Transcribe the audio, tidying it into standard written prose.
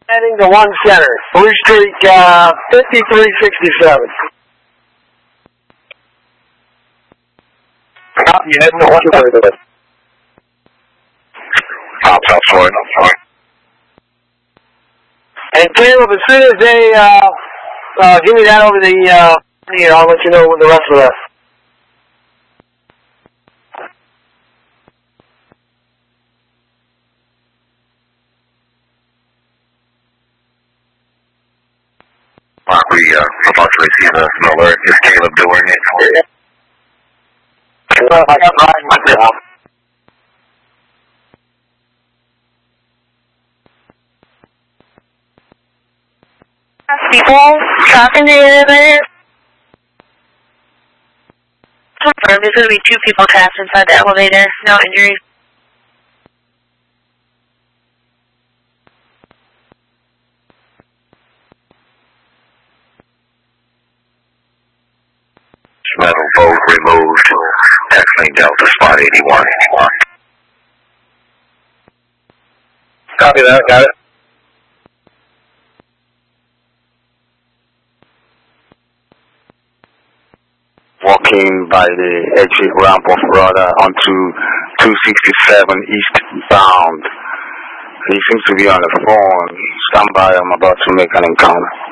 Heading to 1 Center, Blue Streak 5367. Copy, heading to 1 Center. Top Floyd. And Caleb, as soon as they give me that over the here, I'll let you know the rest of that. Mark, we about to receive an alert. Is Caleb doing it? I got Brian myself. People trapped in the elevator. Confirmed, there's going to be 2 people trapped inside the elevator. No injuries. Metal boat removed. Tackling Delta Spot 81. Copy that, got it. Walking by the exit ramp of Rudder onto 267 eastbound. He seems to be on the phone. Stand by, I'm about to make an encounter.